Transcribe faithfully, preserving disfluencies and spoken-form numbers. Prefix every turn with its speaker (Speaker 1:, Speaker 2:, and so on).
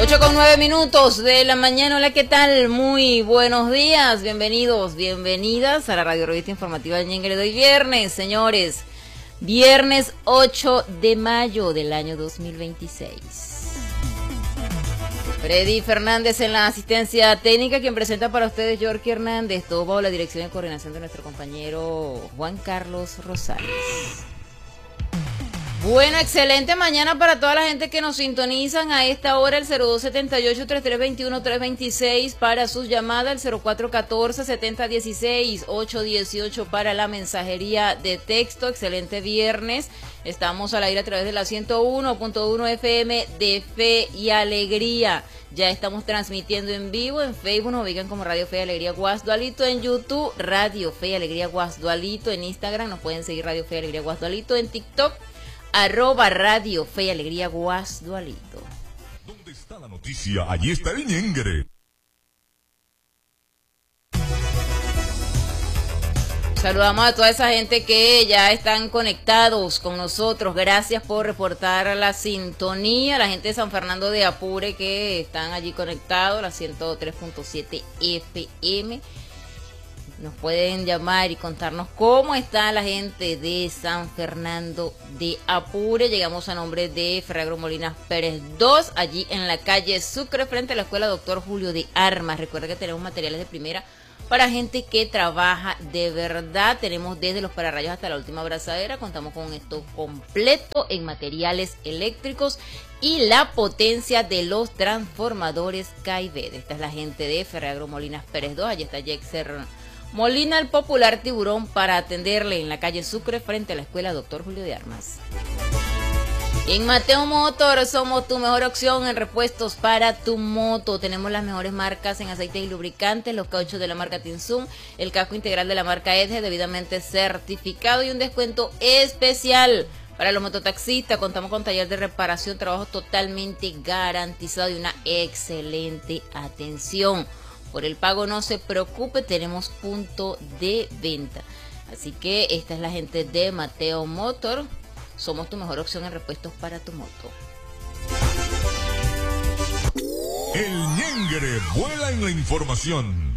Speaker 1: ocho con nueve minutos de la mañana. Hola, ¿qué tal? Muy buenos días. Bienvenidos, bienvenidas a la radio revista informativa de Ñenguere de hoy viernes, señores. Viernes ocho de mayo del año dos mil veintiséis. Freddy Fernández en la asistencia técnica, quien presenta para ustedes Yorky Hernández, todo bajo la dirección y coordinación de nuestro compañero Juan Carlos Rosales. Bueno, excelente mañana para toda la gente que nos sintonizan a esta hora, el cero dos setenta y ocho, treinta y tres veintiuno, trescientos veintiséis para sus llamadas, el cero cuatro catorce, setenta dieciséis, ochocientos dieciocho para la mensajería de texto. Excelente viernes, estamos al aire a través de la ciento uno punto uno F M de Fe y Alegría. Ya estamos transmitiendo en vivo, en Facebook nos ubican como Radio Fe y Alegría Guasdualito, en YouTube Radio Fe y Alegría Guasdualito, en Instagram nos pueden seguir Radio Fe y Alegría Guasdualito, en TikTok arroba Radio Fe y Alegría Guasdualito.
Speaker 2: ¿Dónde está la noticia? Allí está el Ñenguere.
Speaker 1: Saludamos a toda esa gente que ya están conectados con nosotros. Gracias por reportar la sintonía. La gente de San Fernando de Apure que están allí conectados, la ciento tres punto siete F M. Nos pueden llamar y contarnos cómo está la gente de San Fernando de Apure. Llegamos a nombre de Ferragro Molinas Pérez dos, allí en la calle Sucre, frente a la escuela Doctor Julio de Armas. Recuerda que tenemos materiales de primera para gente que trabaja de verdad. Tenemos desde los pararrayos hasta la última abrazadera. Contamos con esto completo en materiales eléctricos y la potencia de los transformadores K y B. Esta es la gente de Ferragro Molinas Pérez dos. Allí está Jexer Molina, el popular tiburón, para atenderle en la calle Sucre frente a la escuela Doctor Julio de Armas. En Mateo Motor somos tu mejor opción en repuestos para tu moto. Tenemos las mejores marcas en aceites y lubricantes, los cauchos de la marca Tinsum, el casco integral de la marca Edge, debidamente certificado, y un descuento especial para los mototaxistas. Contamos con taller de reparación, trabajo totalmente garantizado y una excelente atención. Por el pago no se preocupe, tenemos punto de venta. Así que esta es la gente de Mateo Motor. Somos tu mejor opción en repuestos para tu moto.
Speaker 2: El Ñenguere vuela en la información.